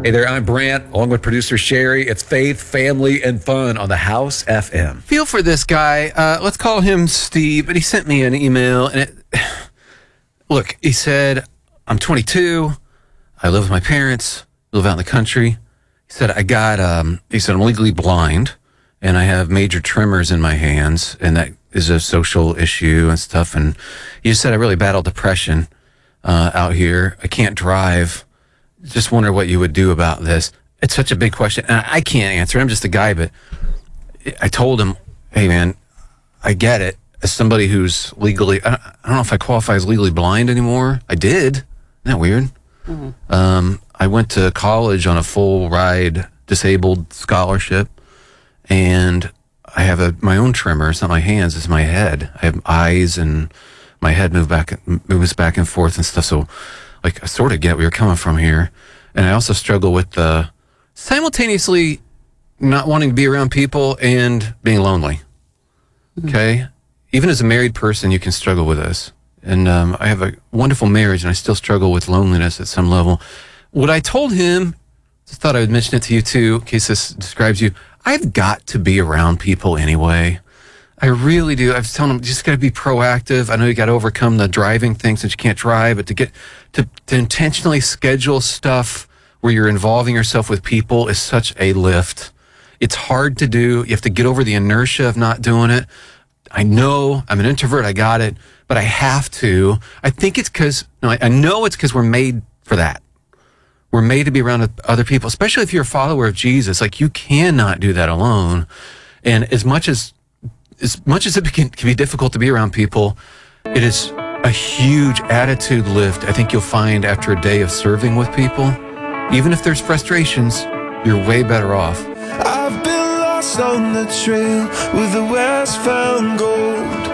Hey there, I'm Brant, along with producer Sherry. It's faith, family, and fun on the House FM. Feel for this guy. Let's call him Steve, but he sent me an email, and look, he said, I'm 22, I live with my parents, live out in the country. He said, I'm legally blind, and I have major tremors in my hands, and that is a social issue and stuff, and he just said, I really battle depression out here. I can't drive. Just wonder what you would do about this. It's such a big question. And I can't answer. I'm just a guy, but I told him, hey, man, I get it. As somebody who's legally, I don't know if I qualify as legally blind anymore. I did. Isn't that weird? Mm-hmm. I went to college on a full ride disabled scholarship, and I have my own tremor. It's not my hands, it's my head. I have eyes, and my head moves back and forth and stuff. So, like, I sort of get where you're coming from here. And I also struggle with the simultaneously not wanting to be around people and being lonely. Okay? Even as a married person, you can struggle with this. And I have a wonderful marriage, and I still struggle with loneliness at some level. What I told him, just thought I would mention it to you too, in case this describes you, I've got to be around people anyway. I really do. I was telling him, you just got to be proactive. I know you got to overcome the driving thing since you can't drive, but to intentionally schedule stuff where you're involving yourself with people is such a lift. It's hard to do. You have to get over the inertia of not doing it. I know I'm an introvert. I got it, but I have to. I think it's because, I know it's because we're made for that. We're made to be around other people, especially if you're a follower of Jesus. Like, you cannot do that alone. And as much as it can be difficult to be around people, it is a huge attitude lift. I think you'll find after a day of serving with people, even if there's frustrations, you're way better off. I've been lost on the trail with the west found gold.